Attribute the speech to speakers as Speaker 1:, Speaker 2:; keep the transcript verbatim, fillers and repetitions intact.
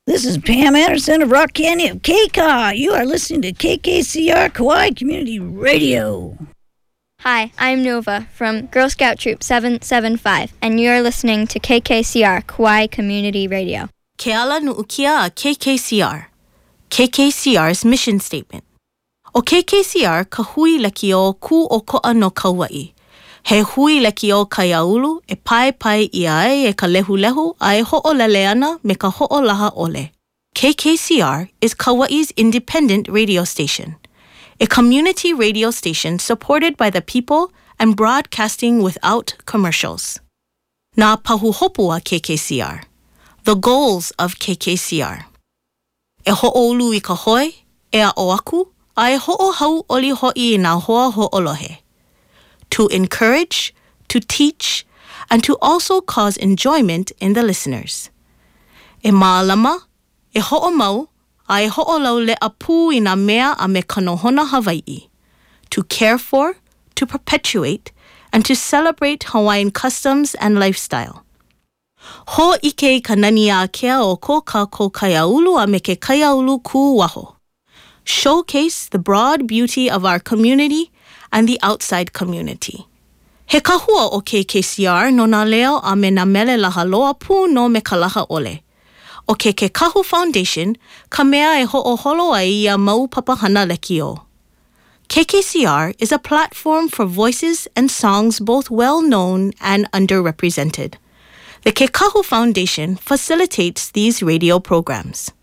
Speaker 1: This is Pam Anderson of Rock Canyon of K C A. You are listening to K K C R Kauai Community Radio.
Speaker 2: Hi, I'm Nova from Girl Scout Troop seven seven five, and you're listening to K K C R Kauai Community Radio.
Speaker 3: Ke ala nu'ukia a K K C R. K K C R's mission statement. O K K C R ka hui leki o ku o ko'a no Kauai. He hui leki o Kaiaulu e pai pai ia ai e ka lehu lehu a e ho'olele ana me ka ho'olaha ole. K K C R is Kauai's independent radio station, a community radio station supported by the people and broadcasting without commercials. Nā pahuhopu a K K C R. The goals of K K C R. E ho'oulu I ka hoi, e a o aku, a e ho'ohau oli ho'i I nā hoa ho'olohe. To encourage, to teach, and to also cause enjoyment in the listeners. E mālama, e ho'omau, a e ho'olau le apu I nā mea a me kanohona Hawaii. To care for, to perpetuate, and to celebrate Hawaiian customs and lifestyle. Ho'ike ka nani a kea o ko ka ko Kaiaulu a me ke Kaiaulu ku waho. Showcase the broad beauty of our community and the outside community. He kahua o K K C R no nā leo a me nā mele laha loa pū no me ka laha ole. O ke ke Kahu Foundation, ka mea e ho'oholo ai ia mau papahana leki o. K K C R is a platform for voices and songs both well-known and underrepresented. The Ke Kahu Foundation facilitates these radio programs.